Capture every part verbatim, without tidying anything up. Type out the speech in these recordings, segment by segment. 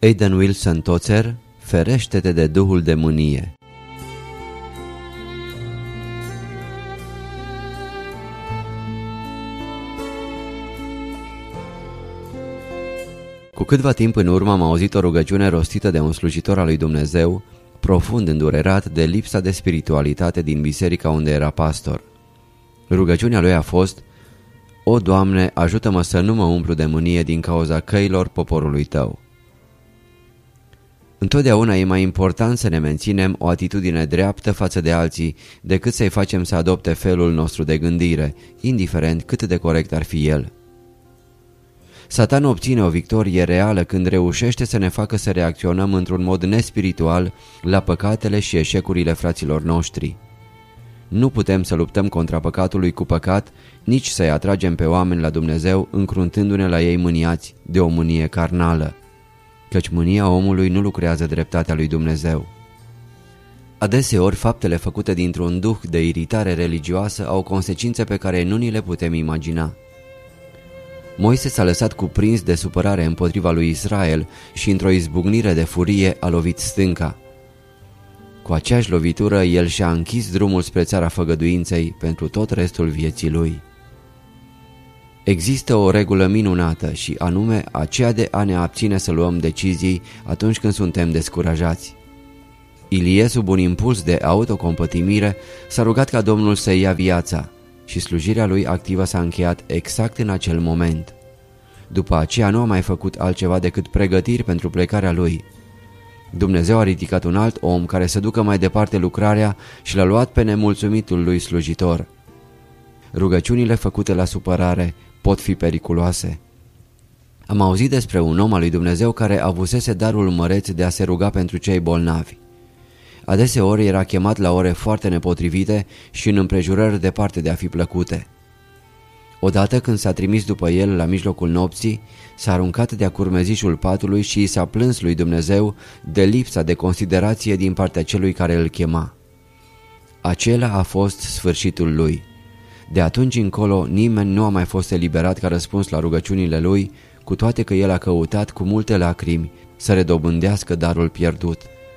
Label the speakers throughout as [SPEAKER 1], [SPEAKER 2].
[SPEAKER 1] Aidan Wilson Tozer, ferește-te de duhul de mânie. Cu câtva timp în urmă am auzit o rugăciune rostită de un slujitor al lui Dumnezeu, profund îndurerat de lipsa de spiritualitate din biserica unde era pastor. Rugăciunea lui a fost: O, Doamne, ajută-mă să nu mă umplu de mânie din cauza căilor poporului Tău. Întotdeauna e mai important să ne menținem o atitudine dreaptă față de alții decât să-i facem să adopte felul nostru de gândire, indiferent cât de corect ar fi el. Satan obține o victorie reală când reușește să ne facă să reacționăm într-un mod nespiritual la păcatele și eșecurile fraților noștri. Nu putem să luptăm contra păcatului cu păcat, nici să-i atragem pe oameni la Dumnezeu încruntându-ne la ei mâniați de o mânie carnală, căci mânia omului nu lucrează dreptatea lui Dumnezeu. Adeseori, faptele făcute dintr-un duh de iritare religioasă au consecințe pe care nu ni le putem imagina. Moise s-a lăsat cuprins de supărare împotriva lui Israel și într-o izbucnire de furie a lovit stânca. Cu aceeași lovitură el și-a închis drumul spre țara făgăduinței pentru tot restul vieții lui. Există o regulă minunată și anume aceea de a ne abține să luăm decizii atunci când suntem descurajați. Ilie, sub un impuls de autocompătimire, s-a rugat ca Domnul să ia viața și slujirea lui activă s-a încheiat exact în acel moment. După aceea nu a mai făcut altceva decât pregătiri pentru plecarea lui. Dumnezeu a ridicat un alt om care să ducă mai departe lucrarea și l-a luat pe nemulțumitul lui slujitor. Rugăciunile făcute la supărare pot fi periculoase. Am auzit despre un om al lui Dumnezeu care avusese darul măreț de a se ruga pentru cei bolnavi. Adeseori era chemat la ore foarte nepotrivite și în împrejurări departe de a fi plăcute. Odată când s-a trimis după el la mijlocul nopții, s-a aruncat de-a curmezișul patului și i s-a plâns lui Dumnezeu de lipsa de considerație din partea celui care îl chema. Acela a fost sfârșitul lui. De atunci încolo nimeni nu a mai fost eliberat ca răspuns la rugăciunile lui, cu toate că el a căutat cu multe lacrimi să redobândească darul pierdut.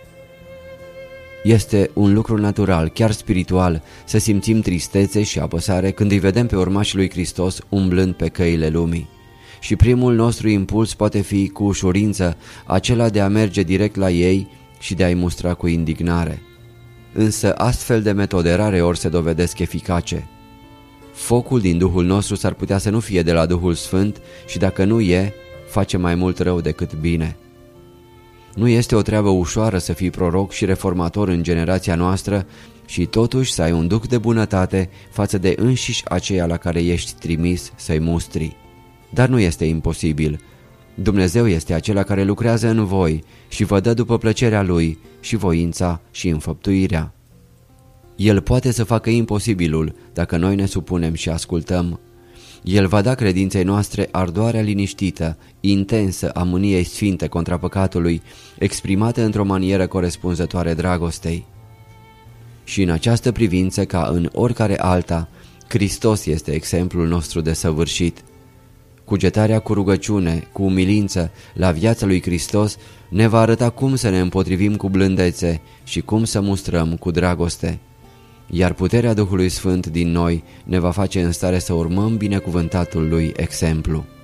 [SPEAKER 1] Este un lucru natural, chiar spiritual, să simțim tristețe și apăsare când îi vedem pe urmașii lui Hristos umblând pe căile lumii. Și primul nostru impuls poate fi cu ușurință acela de a merge direct la ei și de a-i mustra cu indignare. Însă astfel de metode rareori se dovedesc eficace. Focul din Duhul nostru s-ar putea să nu fie de la Duhul Sfânt și dacă nu e, face mai mult rău decât bine. Nu este o treabă ușoară să fii proroc și reformator în generația noastră și totuși să ai un duh de bunătate față de înșiși aceia la care ești trimis să-i mustri. Dar nu este imposibil. Dumnezeu este acela care lucrează în voi și vă dă după plăcerea Lui și voința și înfăptuirea. El poate să facă imposibilul dacă noi ne supunem și ascultăm. El va da credinței noastre ardoarea liniștită, intensă a mâniei sfinte contra păcatului, exprimată într-o manieră corespunzătoare dragostei. Și în această privință, ca în oricare alta, Hristos este exemplul nostru desăvârșit. Cugetarea cu rugăciune, cu umilință, la viața lui Hristos ne va arăta cum să ne împotrivim cu blândețe și cum să mustrăm cu dragoste. Iar puterea Duhului Sfânt din noi ne va face în stare să urmăm binecuvântatul lui exemplu.